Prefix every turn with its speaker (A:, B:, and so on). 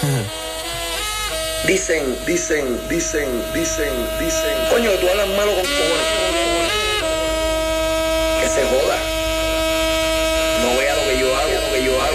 A: Dicen. Coño, tú hablas malo con cojones. Que se joda.